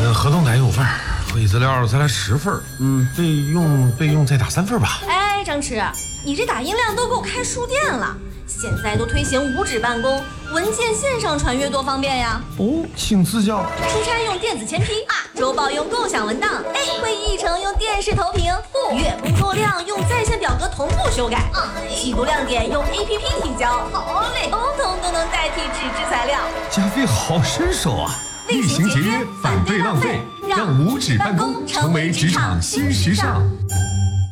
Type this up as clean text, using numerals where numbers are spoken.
合同单有份，会议资料再来10份，备用再打3份吧。 哎，张弛，你这打印量都够开书店了。现在都推行无纸办公，文件线上传阅多方便呀！ 哦，请赐教。 出差用电子签批周报用共享文档会议议程用电视投屏月工作量用在线表格同步修改季度亮点用 APP 提交，好嘞，通通都能代替纸质材料。 加菲好身手啊！ 厉行节约，反对浪费，让无纸办公成为职场新时尚。